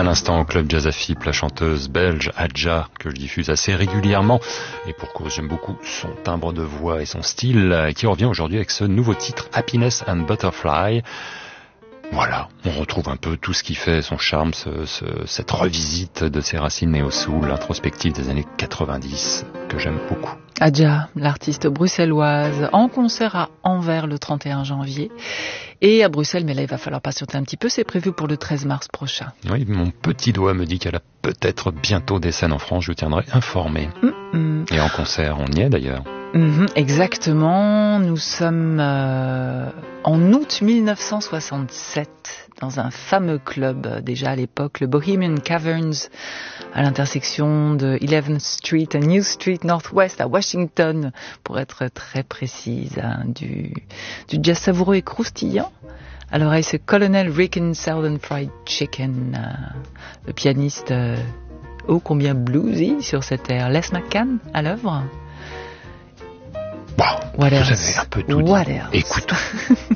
À l'instant au Club Jazz à Fippe, la chanteuse belge Adja, que je diffuse assez régulièrement, et pour cause j'aime beaucoup son timbre de voix et son style, qui revient aujourd'hui avec ce nouveau titre Happiness and Butterfly. Voilà, on retrouve un peu tout ce qui fait son charme, cette revisite de ses racines néo-soul, introspective des années 90, que j'aime beaucoup. Adja, l'artiste bruxelloise, en concert à Anvers le 31 janvier. Et à Bruxelles, mais là il va falloir patienter un petit peu, c'est prévu pour le 13 mars prochain. Oui, mon petit doigt me dit qu'elle a peut-être bientôt des scènes en France, je tiendrai informé. Et en concert, on y est d'ailleurs. Exactement, nous sommes en août 1967 dans un fameux club, déjà à l'époque, le Bohemian Caverns, à l'intersection de 11th Street et New Street Northwest à Washington, pour être très précise, hein, du jazz savoureux et croustillant. À l'oreille, c'est Colonel Rickon Southern Fried Chicken, le pianiste ô combien bluesy sur cette air. Les McCann à l'œuvre. Wow, vous avez un peu tout dit. Écoutons.